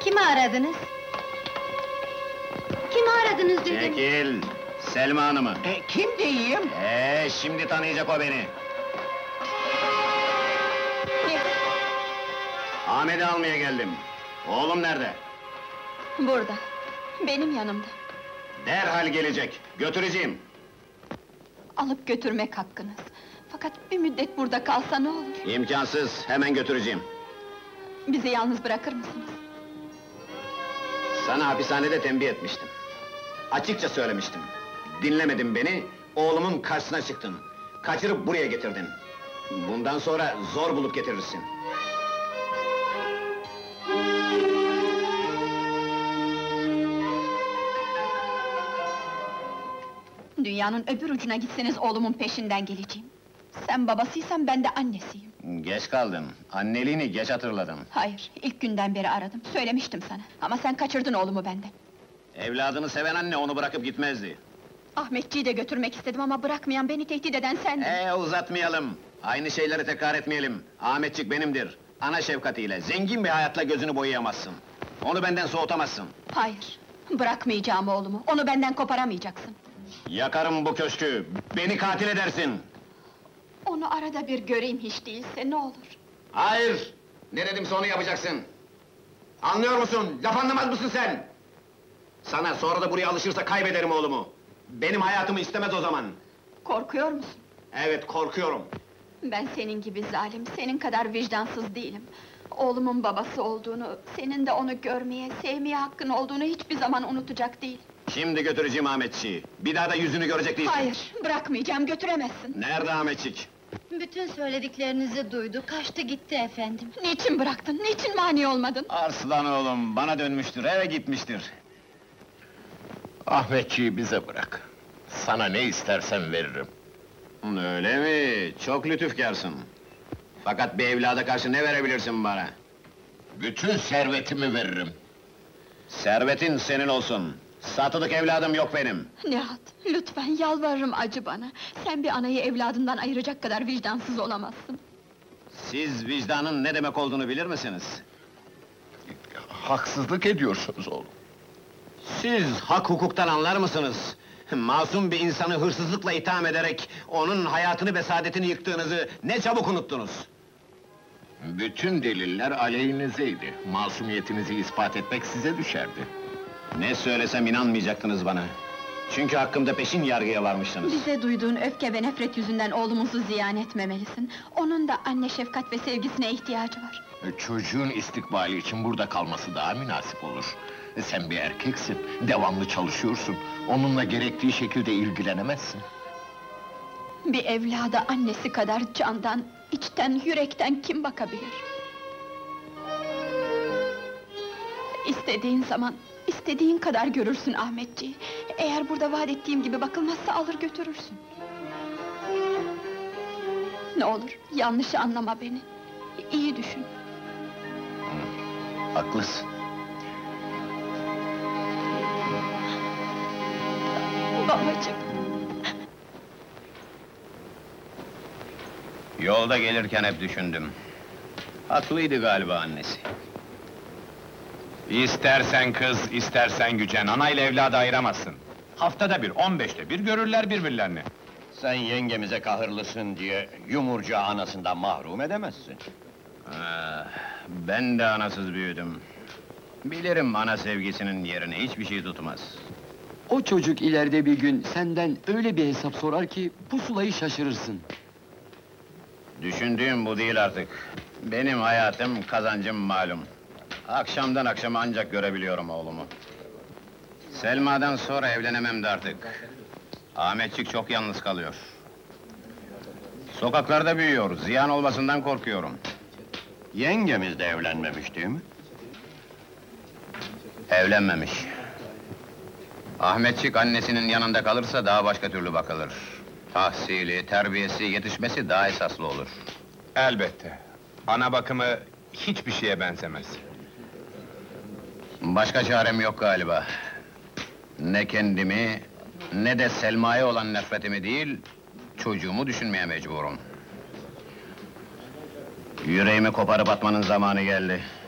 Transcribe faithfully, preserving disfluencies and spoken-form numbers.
Kimi aradınız? Kimi aradınız dedim? Çekil! Selma Hanım'ı! E, kim diyeyim? Ee, şimdi tanıyacak o beni! Ahmet'i almaya geldim. Oğlum nerede? Burada, benim yanımda. Derhal gelecek, götüreceğim! Alıp götürmek hakkınız. Fakat bir müddet burada kalsa ne olur? İmkansız, hemen götüreceğim! Bizi yalnız bırakır mısınız? Sana hapishanede tembih etmiştim. Açıkça söylemiştim. Dinlemedin beni, oğlumun karşısına çıktın. Kaçırıp buraya getirdin. Bundan sonra zor bulup getirirsin. Dünyanın öbür ucuna gitseniz oğlumun peşinden geleceğim. Sen babasıysan ben de annesiyim. Geç kaldın, anneliğini geç hatırladın. Hayır, ilk günden beri aradım, söylemiştim sana. Ama sen kaçırdın oğlumu benden. Evladını seven anne onu bırakıp gitmezdi. Ahmetciği de götürmek istedim ama bırakmayan, beni tehdit eden sendin. Ee uzatmayalım, aynı şeyleri tekrar etmeyelim. Ahmetçik benimdir, ana şefkatiyle, zengin bir hayatla gözünü boyayamazsın. Onu benden soğutamazsın. Hayır, bırakmayacağım oğlumu, onu benden koparamayacaksın. Yakarım bu köşkü, beni katil edersin! Onu arada bir göreyim hiç değilse, ne olur? Hayır! Ne dedimse onu yapacaksın! Anlıyor musun? Laf anlamaz mısın sen? Sana sonra da buraya alışırsa kaybederim oğlumu! Benim hayatımı istemez o zaman! Korkuyor musun? Evet, korkuyorum! Ben senin gibi zalim, senin kadar vicdansız değilim. Oğlumun babası olduğunu, senin de onu görmeye, sevmeye hakkın olduğunu hiçbir zaman unutacak değil. Şimdi götüreceğim Ahmetçiği! Bir daha da yüzünü görecek değilsin! Hayır, bırakmayacağım, götüremezsin! Nerede Ahmetçik? Bütün söylediklerinizi duydu, kaçtı gitti efendim. Niçin bıraktın, niçin mani olmadın? Arslan oğlum, bana dönmüştür, eve gitmiştir! Ahmetçiği bize bırak. Sana ne istersen veririm. Öyle mi? Çok lütufkârsın! Fakat bir evlada karşı ne verebilirsin bana? Bütün servetimi veririm. Servetin senin olsun! Satılık evladım yok benim! Nihat, lütfen yalvarırım, acı bana! Sen bir anayı evladından ayıracak kadar vicdansız olamazsın. Siz vicdanın ne demek olduğunu bilir misiniz? Haksızlık ediyorsunuz oğlum. Siz hak hukuktan anlar mısınız? Masum bir insanı hırsızlıkla itham ederek onun hayatını ve saadetini yıktığınızı ne çabuk unuttunuz! Bütün deliller aleyhinizeydi. Masumiyetinizi ispat etmek size düşerdi. Ne söylesem inanmayacaktınız bana! Çünkü hakkımda peşin yargıya varmıştınız. Bize duyduğun öfke ve nefret yüzünden oğlumuzu ziyan etmemelisin. Onun da anne şefkat ve sevgisine ihtiyacı var. Çocuğun istikbali için burada kalması daha münasip olur. Sen bir erkeksin, devamlı çalışıyorsun. Onunla gerektiği şekilde ilgilenemezsin. Bir evlada annesi kadar candan, içten, yürekten kim bakabilir? İstediğin zaman, istediğin kadar görürsün Ahmetciği. Eğer burada vaat ettiğim gibi bakılmazsa alır götürürsün. Ne olur, yanlış anlama beni. İyi düşün. Haklısın. Babacığım! Yolda gelirken hep düşündüm. Haklıydı galiba annesi. İstersen kız, istersen gücen, anayla evladı ayıramazsın. Haftada bir, on beşte bir görürler birbirlerini. Sen yengemize kahırlısın diye yumurcağı anasından mahrum edemezsin. Ah, ben de anasız büyüdüm. Bilirim ana sevgisinin yerini hiçbir şey tutmaz. O çocuk ileride bir gün senden öyle bir hesap sorar ki pusulayı şaşırırsın. Düşündüğüm bu değil artık. Benim hayatım, kazancım malum. Akşamdan akşama ancak görebiliyorum oğlumu. Selma'dan sonra evlenemem de artık. Ahmetçik çok yalnız kalıyor. Sokaklarda büyüyor, ziyan olmasından korkuyorum. Yengemiz de evlenmemiş değil mi? Evlenmemiş. Ahmetçik annesinin yanında kalırsa daha başka türlü bakılır. Tahsili, terbiyesi, yetişmesi daha esaslı olur. Elbette. Ana bakımı hiçbir şeye benzemez. Başka çarem yok galiba. Ne kendimi, ne de Selma'ya olan nefretimi değil, çocuğumu düşünmeye mecburum. Yüreğimi koparıp atmanın zamanı geldi.